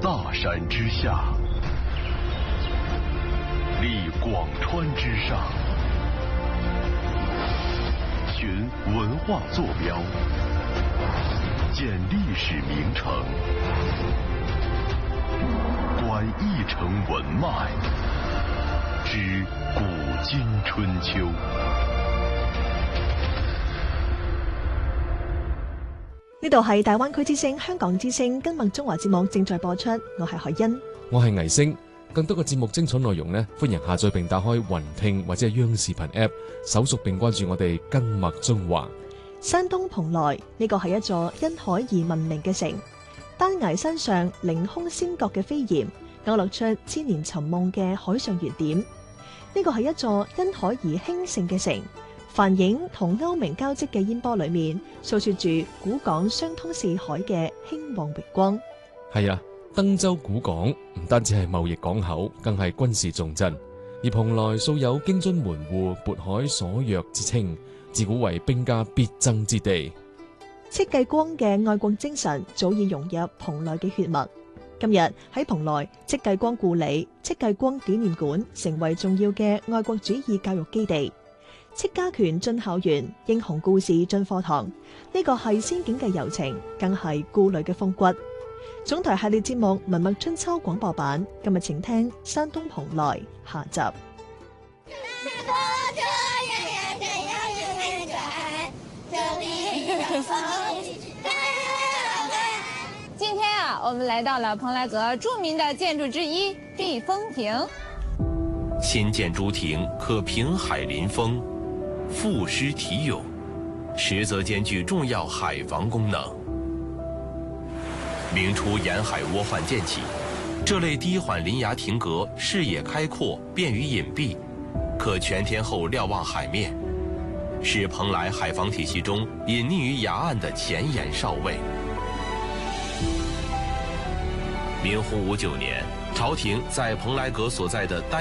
大山之下，立广川之上，寻文化坐标，建历史名城，观一城文脉，知古今春秋。 呢度係大灣區之聲、香港之聲跟麥中華節目正在播出，我係海欣， 我係倪星。更多嘅節目精彩內容呢，歡迎下載並打開雲聽或者係央視頻 App， 搜索並關注我哋跟麥中華。 山東蓬萊呢個係一座因海而聞名嘅城，丹崖山上凌空尖閣嘅飛檐，勾勒出千年尋夢嘅海上原點。呢個係一座因海而興盛嘅城。梵影同歐明交織嘅煙波裏面，訴說住古港相通四海嘅興旺榮光。 係啊，登州古港唔單止係貿易港口，更係軍事重鎮。而蓬萊素有京津門戶、渤海所約之稱，自古為兵家必爭之地。戚繼光嘅愛國精神早已融入蓬萊嘅血脈。今日喺蓬萊，戚繼光故里、戚繼光紀念館成為重要嘅愛國主義教育基地。戚家拳進校園，英雄故事進課堂，呢個係仙境嘅柔情，更係故里嘅風骨。總台系列節目《文脈春秋》廣播版，今日請聽山東蓬萊下集。 今天啊，我們來到了蓬萊閣著名的建築之一避風亭。 新建諸亭可平海臨風，賦詩題詠，實則兼具重要海防功能。明初沿海窩患漸起，這類低緩臨崖亭閣視野開闊，便於隱蔽，可全天候瞭望海面，是蓬萊海防體系中隱匿於崖岸的前沿哨位。明洪武9年，朝廷在蓬萊閣所在的